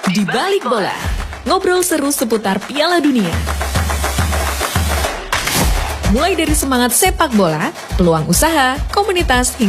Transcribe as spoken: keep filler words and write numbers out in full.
Di Balik Bola, ngobrol seru seputar Piala Dunia. Mulai dari semangat sepak bola, peluang usaha, komunitas, hingga